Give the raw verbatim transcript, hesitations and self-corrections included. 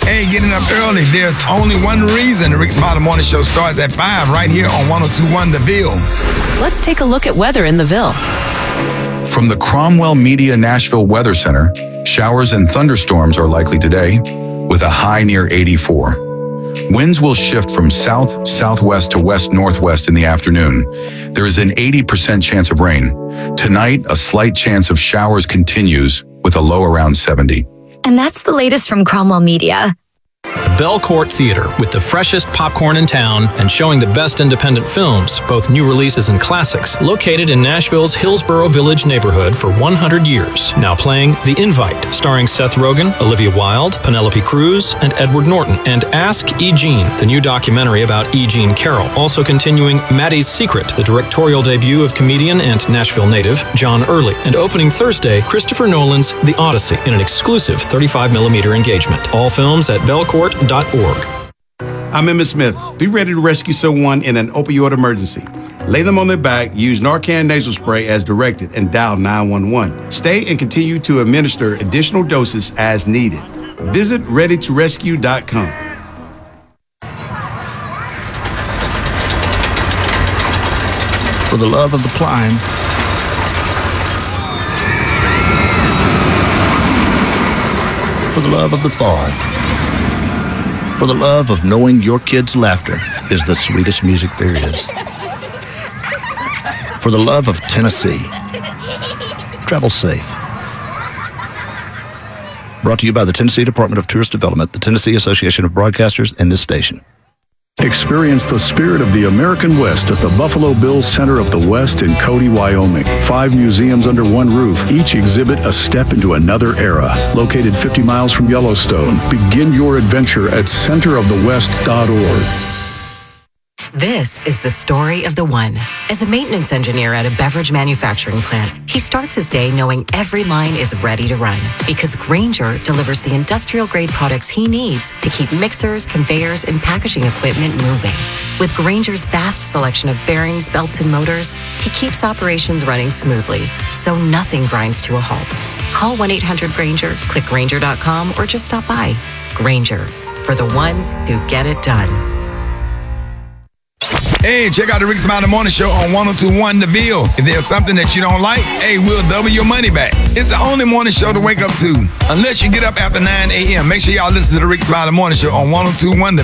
Hey, getting up early. There's only one reason the Rick Smiley Morning Show starts at five right here on one oh two point one The Ville. Let's take a look at weather in the Ville. From the Cromwell Media Nashville Weather Center, showers and thunderstorms are likely today with a high near eighty-four. Winds will shift from south, southwest to west-northwest in the afternoon. There is an eighty percent chance of rain. Tonight, a slight chance of showers continues with a low around seventy. And that's the latest from Cromwell Media. The Belcourt Theater, with the freshest popcorn in town and showing the best independent films, both new releases and classics, located in Nashville's Hillsborough Village neighborhood for one hundred years. Now playing The Invite, starring Seth Rogen, Olivia Wilde, Penelope Cruz, and Edward Norton, and Ask E. Jean, the new documentary about E. Jean Carroll. Also continuing Maddie's Secret, the directorial debut of comedian and Nashville native John Early. And opening Thursday, Christopher Nolan's The Odyssey in an exclusive thirty-five millimeter engagement. All films at belcourt dot org. I'm Emmitt Smith. Be ready to rescue someone in an opioid emergency. Lay them on their back, use Narcan nasal spray as directed, and dial nine one one. Stay and continue to administer additional doses as needed. Visit ready to rescue dot com. For the love of the climb, for the love of the fall, for the love of knowing your kids' laughter is the sweetest music there is. For the love of Tennessee. Travel safe. Brought to you by the Tennessee Department of Tourist Development, the Tennessee Association of Broadcasters, and this station. Experience the spirit of the American West at the Buffalo Bills Center of the West in Cody, Wyoming. Five museums under one roof, each exhibit a step into another era. Located fifty miles from Yellowstone, begin your adventure at center of the west dot org. This is the story of the one. As a maintenance engineer at a beverage manufacturing plant, he starts his day knowing every line is ready to run because Grainger delivers the industrial-grade products he needs to keep mixers, conveyors, and packaging equipment moving. With Grainger's vast selection of bearings, belts, and motors, he keeps operations running smoothly, so nothing grinds to a halt. Call one eight hundred Grainger, click Grainger dot com, or just stop by. Grainger, for the ones who get it done. Hey, check out the Rick Smiley Morning Show on one oh two point one The Ville. If there's something that you don't like, hey, we'll double your money back. It's the only morning show to wake up to. Unless you get up after nine a.m., make sure y'all listen to the Rick Smiley Morning Show on one oh two point one The